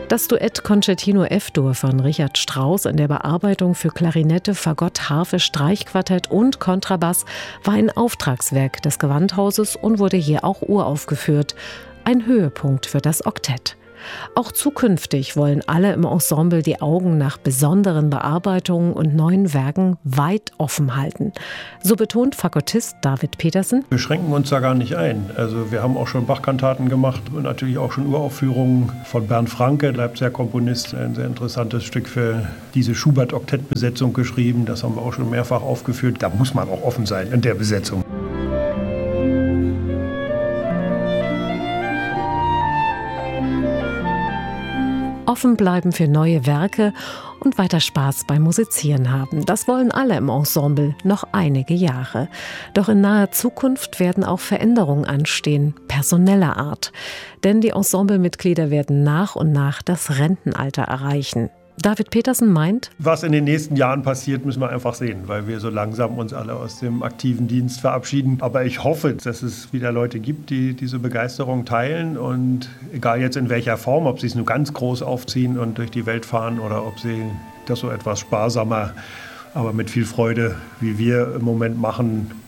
Das Duett Concertino F-Dur von Richard Strauss in der Bearbeitung für Klarinette, Fagott, Harfe, Streichquartett und Kontrabass war ein Auftragswerk des Gewandhauses und wurde hier auch uraufgeführt. Ein Höhepunkt für das Oktett. Auch zukünftig wollen alle im Ensemble die Augen nach besonderen Bearbeitungen und neuen Werken weit offen halten. So betont Fagottist David Petersen: Wir schränken uns da gar nicht ein. Also wir haben auch schon Bach-Kantaten gemacht und natürlich auch schon Uraufführungen von Bernd Franke, Leipziger Komponist, ein sehr interessantes Stück für diese Schubert-Oktettbesetzung geschrieben. Das haben wir auch schon mehrfach aufgeführt. Da muss man auch offen sein in der Besetzung. Offen bleiben für neue Werke und weiter Spaß beim Musizieren haben. Das wollen alle im Ensemble, noch einige Jahre. Doch in naher Zukunft werden auch Veränderungen anstehen, personeller Art. Denn die Ensemblemitglieder werden nach und nach das Rentenalter erreichen. David Petersen meint: Was in den nächsten Jahren passiert, müssen wir einfach sehen, weil wir so langsam uns alle aus dem aktiven Dienst verabschieden. Aber ich hoffe, dass es wieder Leute gibt, die diese Begeisterung teilen und egal jetzt in welcher Form, ob sie es nur ganz groß aufziehen und durch die Welt fahren oder ob sie das so etwas sparsamer, aber mit viel Freude, wie wir im Moment machen,